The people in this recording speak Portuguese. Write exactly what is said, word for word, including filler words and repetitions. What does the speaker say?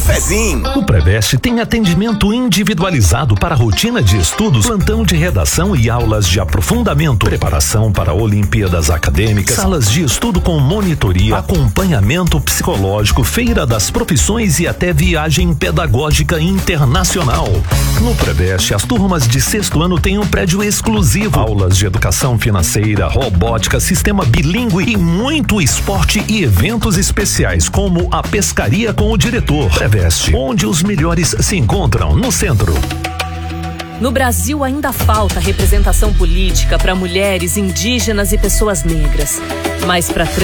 cafezinho. O Preveste tem atendimento individualizado para rotina de estudos, plantão de redação e aulas de aprofundamento, preparação para Olimpíadas acadêmicas, salas de estudo com monitoria, acompanhamento psicológico, feira das profissões e até viagem pedagógica internacional. No Preveste, as turmas de sexto ano têm um prédio exclusivo, aulas de educação financeira, robótica, sistema bilíngue e muito esporte e eventos especiais, como a pescaria com o diretor. Preveste, onde os melhores se encontram, no centro. No Brasil ainda falta representação política para mulheres, indígenas e pessoas negras. Mas para